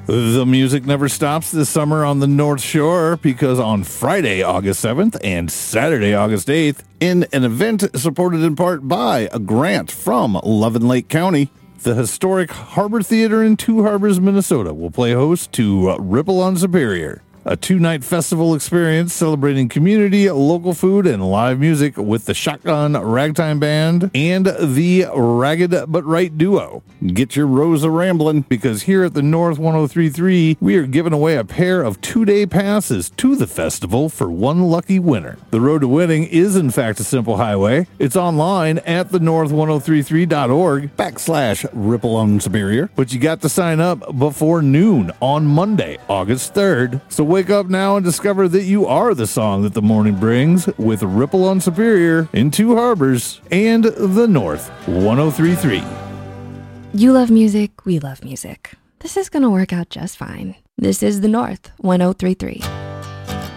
The music never stops this summer on the North Shore because on Friday, August 7th and Saturday, August 8th, in an event supported in part by a grant from Loving Lake County, the historic Harbor Theater in Two Harbors, Minnesota will play host to Ripple on Superior, a two-night festival experience celebrating community, local food, and live music with the Shotgun Ragtime Band and the Ragged But Right Duo. Get your Rosa rambling, because here at the North 103.3, we are giving away a pair of 2-day passes to the festival for one lucky winner. The road to winning is, in fact, a simple highway. It's online at thenorth1033.org/Ripple on Superior, but you got to sign up before noon on Monday, August 3rd. So wake up now and discover that you are the song that the morning brings with Ripple on Superior in Two Harbors and the North 103.3. You love music, we love music. This is going to work out just fine. This is the North 103.3.